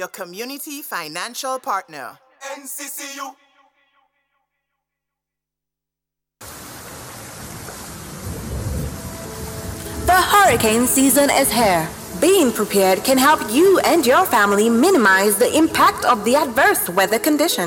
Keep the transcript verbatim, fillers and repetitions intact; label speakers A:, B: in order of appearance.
A: your community financial partner.
B: N C C U.
C: The hurricane season is here. Being prepared can help you and your family minimize the impact of the adverse weather conditions.